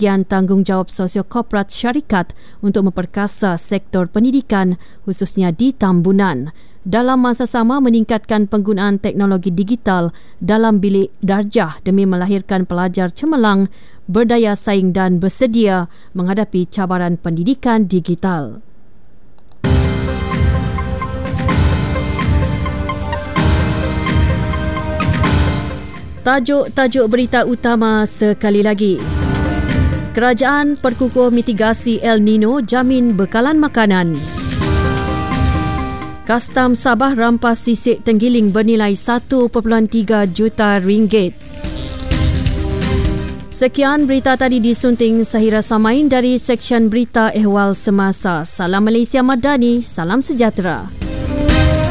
bahagian tanggungjawab sosial korporat syarikat untuk memperkasa sektor pendidikan khususnya di Tambunan. Dalam masa sama meningkatkan penggunaan teknologi digital dalam bilik darjah demi melahirkan pelajar cemerlang, berdaya saing dan bersedia menghadapi cabaran pendidikan digital. Tajuk-tajuk berita utama sekali lagi. Kerajaan perkukuh mitigasi El Nino jamin bekalan makanan. Kastam Sabah rampas sisik tenggiling bernilai 1.3 juta ringgit. Sekian berita tadi disunting Sahira Samain dari Seksyen Berita Ehwal Semasa. Salam Malaysia Madani, salam sejahtera.